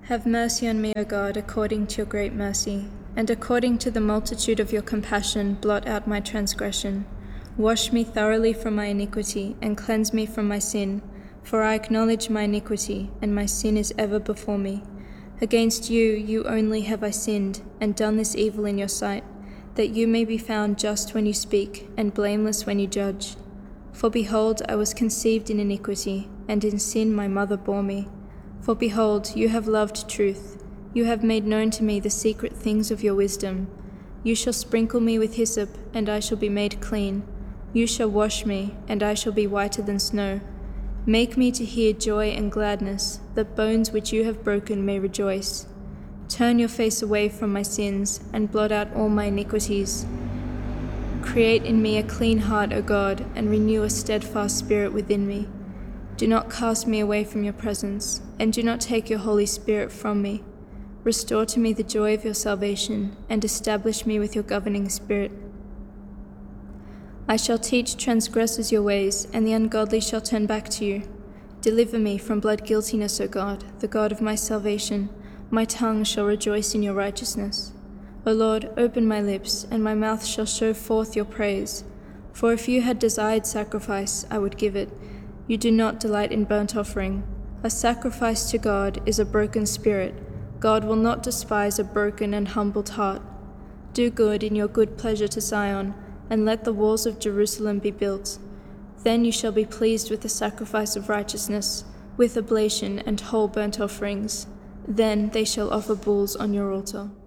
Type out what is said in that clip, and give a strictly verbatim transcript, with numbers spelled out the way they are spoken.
Have mercy on me, O God, according to your great mercy, and according to the multitude of your compassion, blot out my transgression. Wash me thoroughly from my iniquity, and cleanse me from my sin, for I acknowledge my iniquity, and my sin is ever before me. Against you, you only have I sinned, and done this evil in your sight, that you may be found just when you speak, and blameless when you judge. For behold, I was conceived in iniquity, and in sin my mother bore me. For behold, you have loved truth. You have made known to me the secret things of your wisdom. You shall sprinkle me with hyssop, and I shall be made clean. You shall wash me, and I shall be whiter than snow. Make me to hear joy and gladness, that bones which you have broken may rejoice. Turn your face away from my sins, and blot out all my iniquities. Create in me a clean heart, O God, and renew a steadfast spirit within me. Do not cast me away from your presence, and do not take your Holy Spirit from me. Restore to me the joy of your salvation, and establish me with your governing spirit. I shall teach transgressors your ways, and the ungodly shall turn back to you. Deliver me from blood guiltiness, O God, the God of my salvation. My tongue shall rejoice in your righteousness. O Lord, open my lips, and my mouth shall show forth your praise. For if you had desired sacrifice, I would give it. You do not delight in burnt offering. A sacrifice to God is a broken spirit. God will not despise a broken and humbled heart. Do good in your good pleasure to Zion, and let the walls of Jerusalem be built. Then you shall be pleased with the sacrifice of righteousness, with oblation and whole burnt offerings. Then they shall offer bulls on your altar.